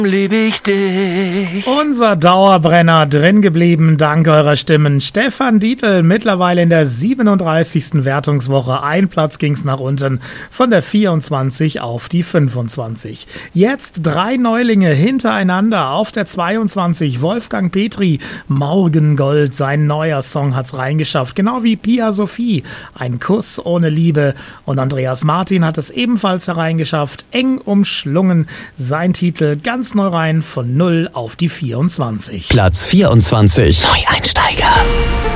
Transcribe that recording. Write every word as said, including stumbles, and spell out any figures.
Lieb ich dich. Unser Dauerbrenner drin geblieben, dank eurer Stimmen. Stefan Dietl, mittlerweile in der siebenunddreißigsten Wertungswoche. Ein Platz ging's nach unten, von der vierundzwanzig auf die fünfundzwanzig. Jetzt drei Neulinge hintereinander. Auf der zweiundzwanzig Wolfgang Petri, Morgengold, sein neuer Song hat's reingeschafft. Genau wie Pia Sophie, Ein Kuss ohne Liebe. Und Andreas Martin hat es ebenfalls hereingeschafft. Eng umschlungen, sein Titel ganz neu rein, von null auf die vierundzwanzig. Platz vierundzwanzig. Neueinsteiger.